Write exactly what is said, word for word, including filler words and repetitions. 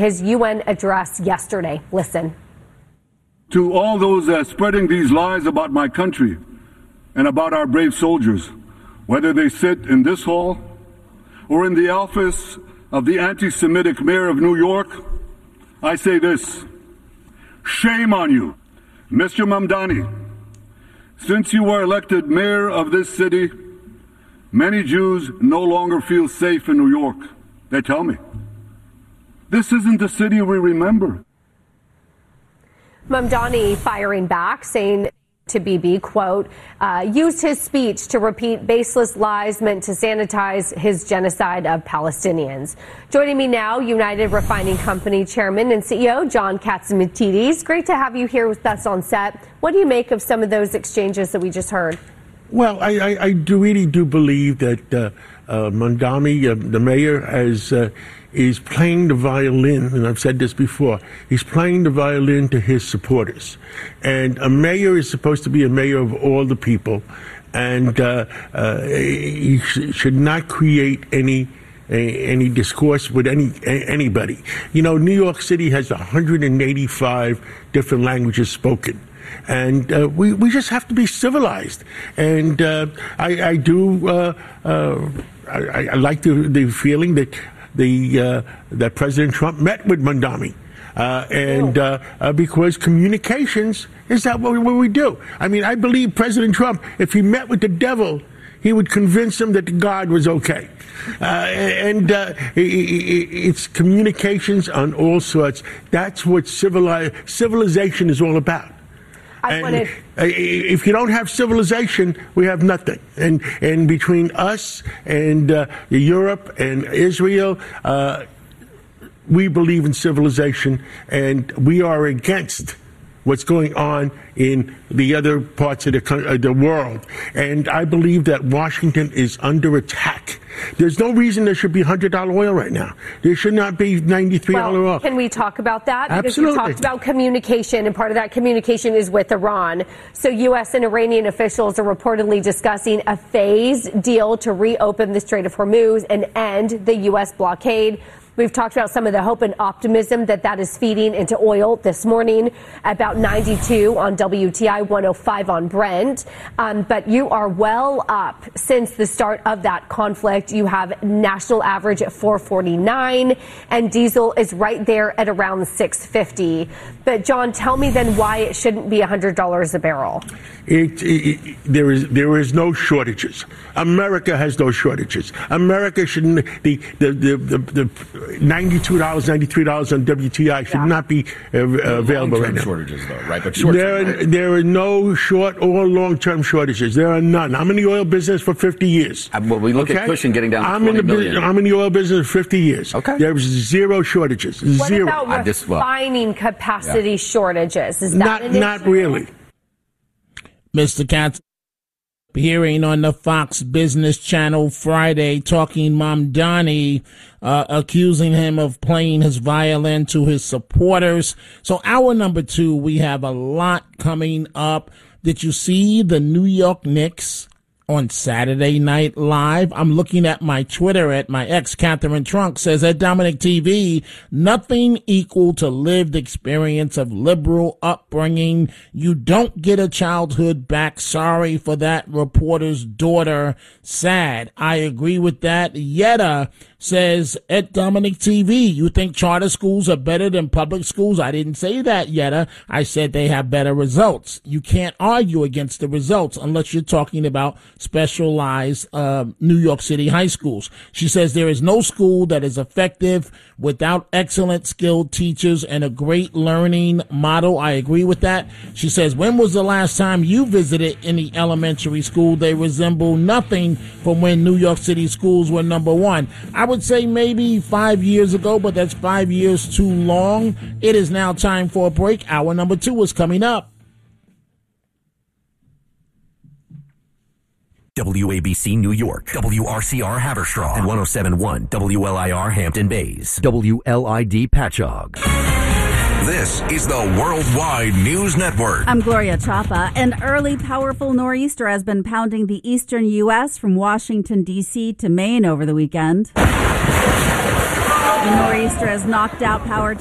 his U N address yesterday. Listen. To all those uh, spreading these lies about my country and about our brave soldiers, whether they sit in this hall or in the office of the anti-Semitic mayor of New York, I say this: shame on you, Mister Mamdani. Since you were elected mayor of this city, many Jews no longer feel safe in New York. They tell me. This isn't the city we remember. Mamdani firing back, saying to B B, quote, uh, used his speech to repeat baseless lies meant to sanitize his genocide of Palestinians. Joining me now, United Refining Company Chairman and C E O John Catsimatidis. Great to have you here with us on set. What do you make of some of those exchanges that we just heard? Well, I, I, I do really do believe that uh, uh, Mamdani, uh, the mayor, has uh, is playing the violin, and I've said this before, he's playing the violin to his supporters. And a mayor is supposed to be a mayor of all the people, and uh, uh, he sh- should not create any any discourse with any anybody. You know, New York City has one hundred eighty-five different languages spoken. And uh, we, we just have to be civilized. And uh, I, I do, uh, uh, I, I like the, the feeling that the uh, that President Trump met with Mamdani. Uh, and uh, uh, because communications is that what we, what we do. I mean, I believe President Trump, if he met with the devil, he would convince him that God was okay. Uh, and uh, it's communications on all sorts. That's what civili- civilization is all about. I and wanted... if you don't have civilization, we have nothing. And and between us and uh, Europe and Israel, uh, we believe in civilization, and we are against what's going on in the other parts of the, uh, the world. And I believe that Washington is under attack. There's no reason there should be one hundred dollars oil right now. There should not be ninety-three dollars well, oil. Can we talk about that? Because Absolutely. we talked about communication, and part of that communication is with Iran. So U S and Iranian officials are reportedly discussing a phased deal to reopen the Strait of Hormuz and end the U S blockade. We've talked about some of the hope and optimism that that is feeding into oil this morning, about ninety-two on W T I, one oh five on Brent. Um, but you are well up since the start of that conflict. You have national average at four forty-nine, and diesel is right there at around six fifty. But John, tell me then why it shouldn't be one hundred dollars a barrel. It, it, there is there is no shortages. America has no shortages. America shouldn't the the the, the, the ninety-two dollars, ninety-three dollars on W T I should yeah. not be uh, available right now. Shortages, though, right? But short there, are, right? there are no short or long-term shortages. There are none. I'm in the oil business for fifty years. Uh, well, we look okay? at Cushing getting down to I'm in the million. I'm in the oil business for fifty years. Okay. There's zero shortages. What zero. about I just, well, refining capacity yeah. shortages? Is that not an not issue? really? Mister Katz hearing on the Fox Business Channel Friday, talking Mamdani, uh, accusing him of playing his violin to his supporters. So hour number two, we have a lot coming up. Did you see the New York Knicks on Saturday Night Live? I'm looking at my Twitter at my ex, Catherine Trunk, says at Dominic T V, nothing equal to lived experience of liberal upbringing. You don't get a childhood back. Sorry for that reporter's daughter. Sad. I agree with that. Yetta says at Dominic T V, you think charter schools are better than public schools? I didn't say that, Yetta. I said they have better results. You can't argue against the results unless you're talking about specialized uh, New York City high schools. She says there is no school that is effective without excellent skilled teachers and a great learning model. I agree with that. She says, when was the last time you visited any elementary school? They resemble nothing from when New York City schools were number one. I would say maybe five years ago, but that's five years too long. It is now time for a break. Hour number two is coming up. W A B C New York, W R C R Haverstraw, and one oh seven point one W L I R Hampton Bays, W L I D Patchogue. This is the Worldwide News Network. I'm Gloria Chapa. An early, powerful nor'easter has been pounding the eastern U S from Washington, D C to Maine over the weekend. The nor'easter has knocked out power